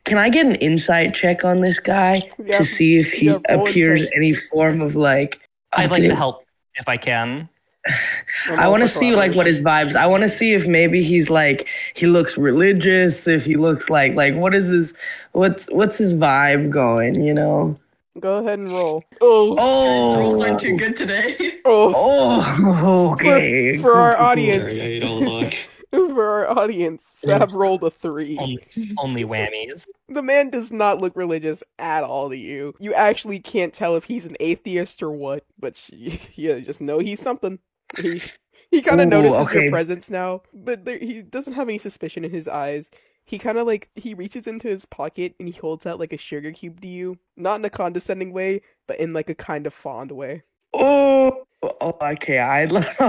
Can I get an insight check on this guy Yeah, to see if he roll appears insight. any form of like? I'd like to help if I can. I want to see like what his vibes. I want to see if maybe he's like he looks religious. If he looks like what is his what's his vibe going? You know. Go ahead and roll. These rolls aren't too good today. Oh, okay. For our audience, Yeah, you don't look. for our audience, Sab rolled a 3. Only whammies. The man does not look religious at all to you. You actually can't tell if he's an atheist or what, but you just know he's something. He kind of notices your presence now, but he doesn't have any suspicion in his eyes. He kind of he reaches into his pocket and he holds out like a sugar cube to you. Not in a condescending way, but in like a kind of fond way. Oh, okay. I'd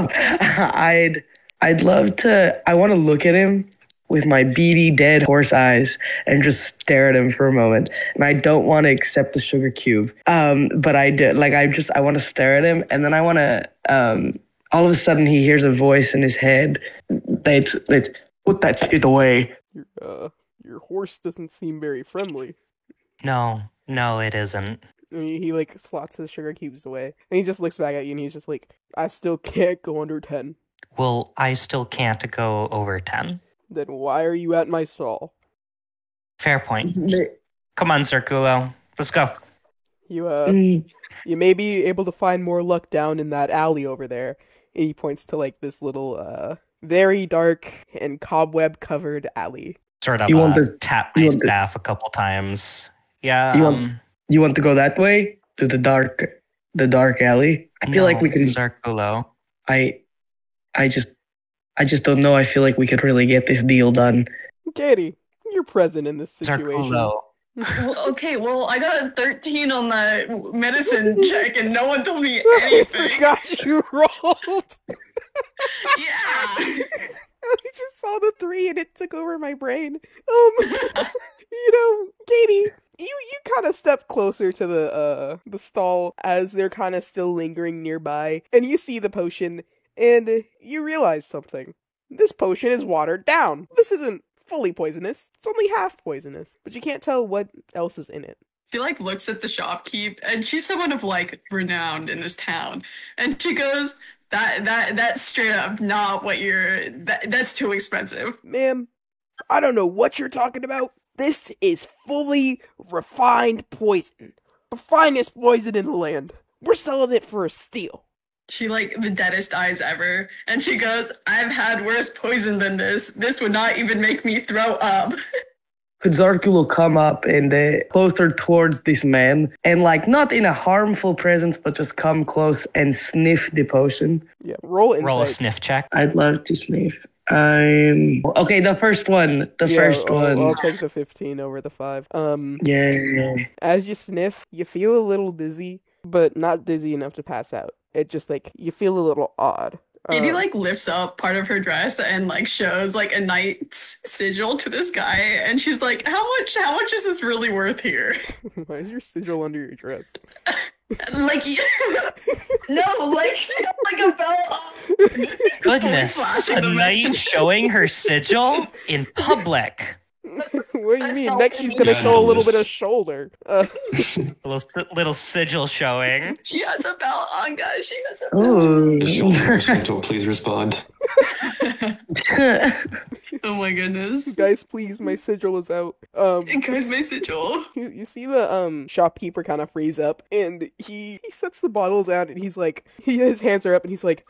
love to. I want to look at him with my beady dead horse eyes and just stare at him for a moment. And I don't want to accept the sugar cube. But I did. Like I want to stare at him, and then I want to. All of a sudden, he hears a voice in his head. That's put that shit away. Your horse doesn't seem very friendly. No, it isn't. He slots his sugar cubes away, and he just looks back at you, and he's just like, I still can't go under 10. Well, I still can't go over 10. Then why are you at my stall? Fair point. Come on, Circulo. Let's go. You may be able to find more luck down in that alley over there. And he points to this little, very dark and cobweb-covered alley. Sort of tap my staff a couple times. Yeah. You want to go that way to the dark alley? I feel like we could. Circulo. I just don't know. I feel like we could really get this deal done. Katie, you're present in this situation. Circulo. Okay, well, I got a 13 on that medicine check, and no one told me anything. I forgot you rolled. Yeah. I just saw the 3 and it took over my brain. Katie, you kind of step closer to the stall as they're kind of still lingering nearby, and you see the potion, and you realize something. This potion is watered down. This isn't fully poisonous. It's only half poisonous, but you can't tell what else is in it. She looks at the shopkeep, and she's someone of renowned in this town, and she goes, that's straight up not what that's too expensive. Ma'am, I don't know what you're talking about. This is fully refined poison. The finest poison in the land. We're selling it for a steal. She the deadest eyes ever, and she goes, I've had worse poison than this. This would not even make me throw up. Could Zarkulo come up and closer towards this man and not in a harmful presence, but just come close and sniff the potion? Yeah, roll insight. Roll a sniff check. I'd love to sniff. Okay, the first one. I'll take the 15 over the 5. Yeah. As you sniff, you feel a little dizzy, but not dizzy enough to pass out. It just you feel a little odd. Katie lifts up part of her dress and shows a knight's sigil to this guy, and she's like, how much is this really worth here? Why is your sigil under your dress? No, a belt. Goodness, a knight showing her sigil in public. What do you mean? Next she's gonna show a little bit of shoulder. Little sigil showing. She has a belt on, guys. She has a belt. Don't please respond. Oh my goodness. Guys, please, my sigil is out. Guys, my sigil. You see the shopkeeper kind of freeze up, and he sets the bottle down, and his hands are up, and he's like,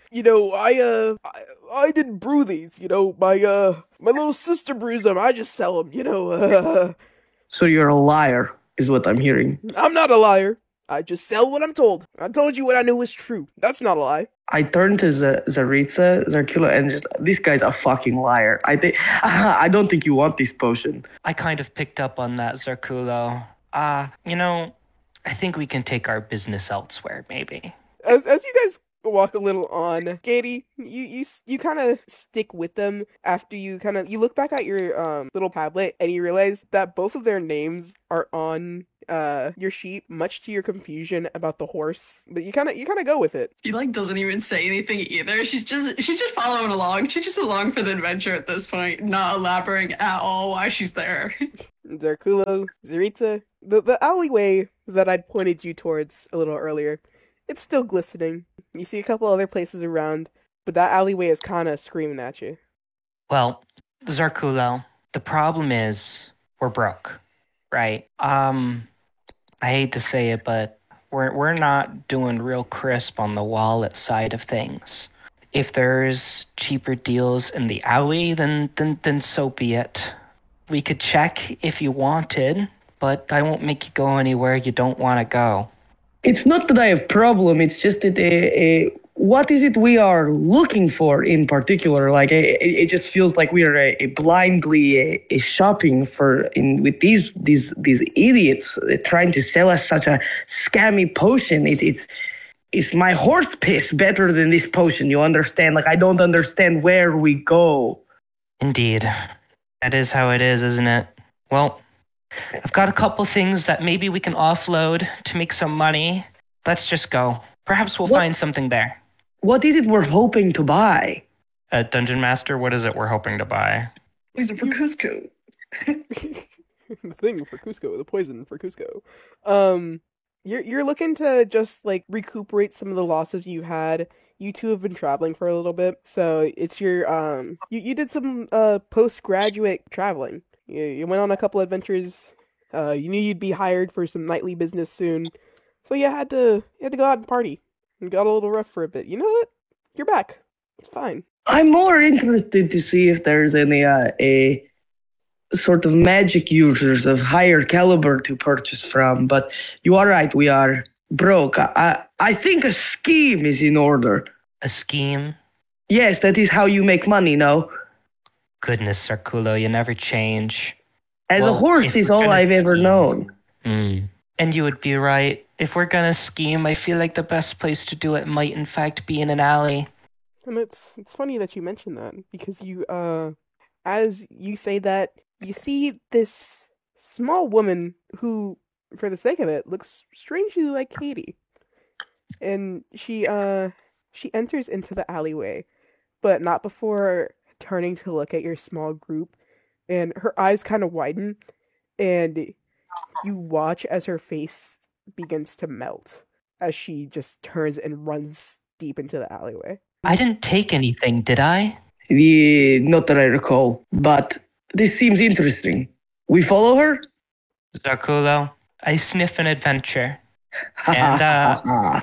I didn't brew these, my little sister brews them. I just sell them, So you're a liar, is what I'm hearing. I'm not a liar. I just sell what I'm told. I told you what I knew was true. That's not a lie. I turned to Zarkulo, and just, this guy's a fucking liar. I don't think you want this potion. I kind of picked up on that, Zarkulo. I think we can take our business elsewhere, maybe. As you guys walk a little on, Katie, you kind of stick with them after you look back at your little tablet, and you realize that both of their names are on your sheep, much to your confusion about the horse, but you kind of go with it. She like doesn't even say anything either. She's just following along. She's just along for the adventure at this point, not elaborating at all why she's there. Zarkulo, Zerita, the alleyway that I'd pointed you towards a little earlier, it's still glistening. You see a couple other places around, but that alleyway is kind of screaming at you. Well, Zarkulo, the problem is we're broke, right? I hate to say it, but we're not doing real crisp on the wallet side of things. If there's cheaper deals in the alley, then so be it. We could check if you wanted, but I won't make you go anywhere you don't want to go. It's not that I have problem. It's just that what is it we are looking for in particular? Like it just feels like we are blindly shopping with these idiots trying to sell us such a scammy potion. It's my horse piss better than this potion. You understand? Like I don't understand where we go. Indeed. That is how it is, isn't it? Well, I've got a couple things that maybe we can offload to make some money. Let's just go. Perhaps we'll find something there. What is it we're hoping to buy? Dungeon Master, what is it we're hoping to buy? Is it for Cusco? The thing for Cusco, the poison for Cusco. You're looking to just like recuperate some of the losses you had. You two have been traveling for a little bit, so it's your you did some postgraduate traveling. You went on a couple adventures. You knew you'd be hired for some nightly business soon, so you had to go out and party. It got a little rough for a bit. You know what? You're back. It's fine. I'm more interested to see if there's any a sort of magic users of higher caliber to purchase from. But you are right. We are broke. I think a scheme is in order. A scheme? Yes, that is how you make money, no? Goodness, Zarkulo, you never change. As a horse is all I've ever known. And you would be right. If we're gonna scheme, I feel like the best place to do it might in fact be in an alley. And it's funny that you mentioned that, because you, as you say that, you see this small woman who, for the sake of it, looks strangely like Katie. And she enters into the alleyway, but not before turning to look at your small group, and her eyes kind of widen, and you watch as her face begins to melt as she just turns and runs deep into the alleyway. I didn't take anything, did I? Not that I recall, but this seems interesting. We follow her? Zarkulo, I sniff an adventure. And,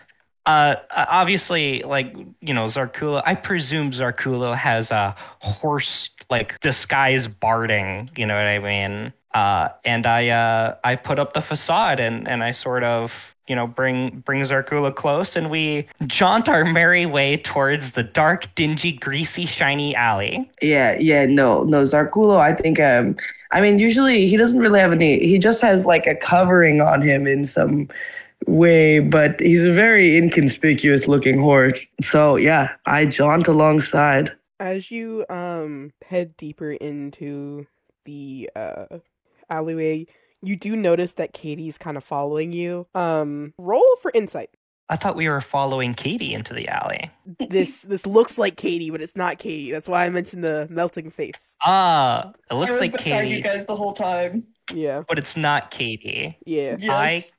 obviously, like, you know, Zarkulo, I presume Zarkulo has a horse, like, disguise barding, you know what I mean? And I put up the facade and I sort of, you know, bring Zarkulo close, and we jaunt our merry way towards the dark, dingy, greasy, shiny alley. Yeah, no, Zarkulo, I think, I mean, usually he doesn't really have he just has like a covering on him in some way, but he's a very inconspicuous looking horse. So yeah, I jaunt alongside. As you head deeper into the alleyway, you do notice that Katie's kind of following you. Roll for insight. I thought we were following Katie into the alley. This looks like Katie, but it's not Katie. That's why I mentioned the melting face. It looks like beside Katie. you guys the whole time. Yeah. But it's not Katie. Yeah. Yes.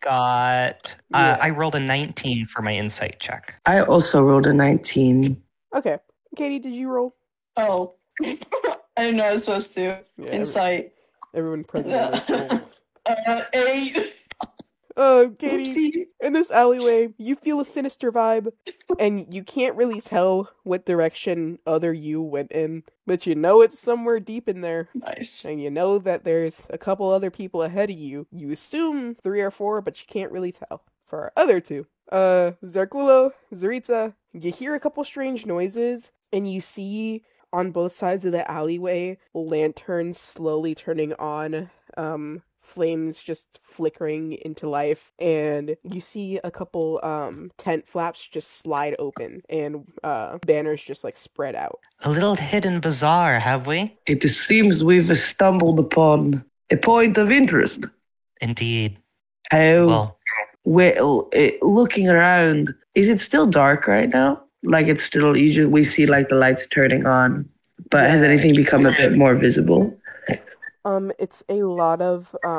I rolled a 19 for my insight check. I also rolled a 19. Okay. Katie, did you roll? Oh. I didn't know I was supposed to. Yeah, Insight. Everyone present in this rolls. 8. Katie, Oopsie. in this alleyway, you feel a sinister vibe, and you can't really tell what direction other you went in, but you know it's somewhere deep in there. Nice. And you know that there's a couple other people ahead of you. You assume 3 or 4, but you can't really tell. For our other two, Zarkulo, Zerita, you hear a couple strange noises, and you see on both sides of the alleyway lanterns slowly turning on, flames just flickering into life, and you see a couple tent flaps just slide open, and banners just like spread out. A little hidden bazaar, have we? It seems we've stumbled upon a point of interest. Indeed. How? Looking around, is it still dark right now? Like it's still usually we see like the lights turning on, but has anything become a bit more visible? It's a lot of